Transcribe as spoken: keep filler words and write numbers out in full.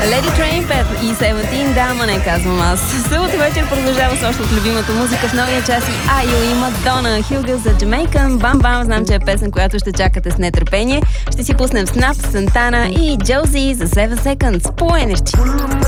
Lady Train пет и Seventeen, да, ама не казвам аз. Събота вечер продължава с още от любимата музика в новия час и Айо и Мадона. Hugo за Jamaican. Бам Бам, знам, че е песен, която ще чакате с нетърпение. Ще си пуснем Snap, Сантана и Josie за седем Seconds по Energy.